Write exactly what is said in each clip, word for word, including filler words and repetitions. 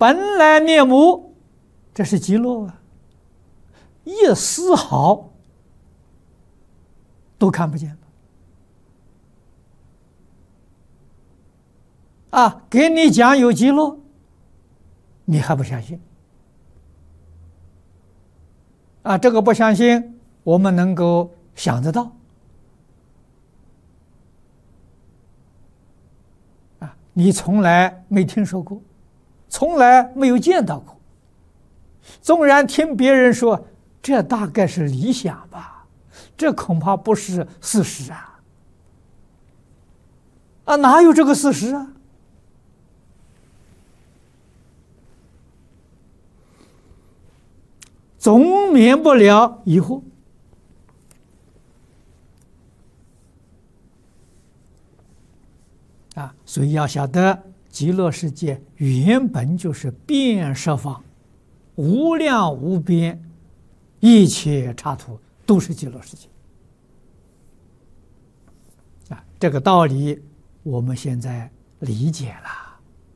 本来面目，这是极乐啊，一丝毫都看不见了啊！给你讲有极乐，你还不相信啊？这个不相信，我们能够想得到啊？你从来没听说过，从来没有见到过，纵然听别人说，这大概是理想吧，这恐怕不是事实啊！啊，哪有这个事实啊？总免不了疑惑啊！所以要晓得，极乐世界原本就是遍十方、无量无边，一切刹土都是极乐世界啊！这个道理我们现在理解了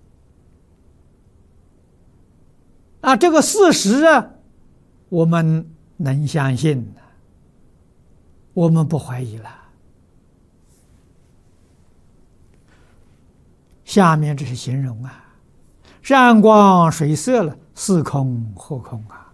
啊！这个事实啊，我们能相信的，我们不怀疑了。下面这是形容啊，山光水色了，是空或空啊。